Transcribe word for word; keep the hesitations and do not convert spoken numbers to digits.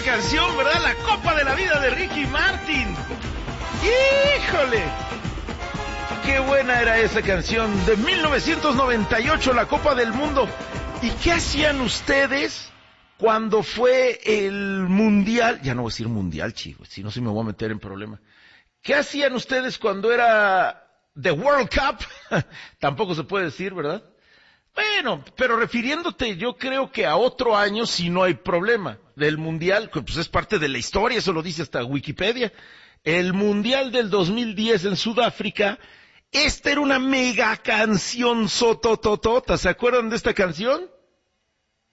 canción, ¿verdad? La Copa de la Vida de Ricky Martin. ¡Híjole! ¡Qué buena era esa canción! De mil novecientos noventa y ocho, la Copa del Mundo. ¿Y qué hacían ustedes cuando fue el Mundial? Ya no voy a decir Mundial, chicos, si no se me voy a meter en problema. ¿Qué hacían ustedes cuando era The World Cup? Tampoco se puede decir, ¿verdad? Bueno, pero refiriéndote, yo creo que a otro año sí no hay problema. Del Mundial, pues es parte de la historia, eso lo dice hasta Wikipedia. El Mundial del dos mil diez en Sudáfrica, esta era una mega canción sotototota. ¿Se acuerdan de esta canción?